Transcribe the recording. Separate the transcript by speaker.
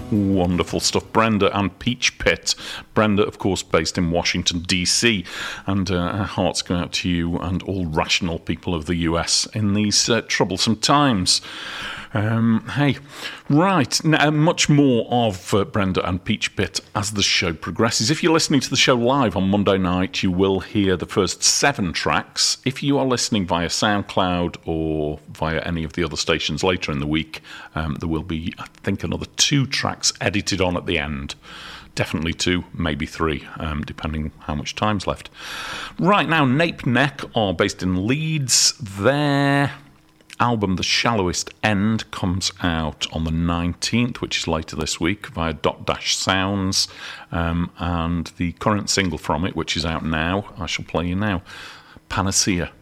Speaker 1: Wonderful stuff. Brenda and Peach Pit. Brenda, of course, based in Washington, D.C. And our hearts go out to you and all rational people of the US in these troublesome times. Hey, right, now, much more of Brenda and Peach Pit as the show progresses. If you're listening to the show live on Monday night, you will hear the first 7 tracks. If you are listening via SoundCloud or via any of the other stations later in the week, there will be, I think, another 2 tracks edited on at the end. Definitely 2, maybe 3, depending how much time's left. Right now, Nape Neck are based in Leeds. Their album The Shallowest End comes out on the 19th, which is later this week, via Dot Dash Sounds, and the current single from it, which is out now, I shall play you now, Panacea.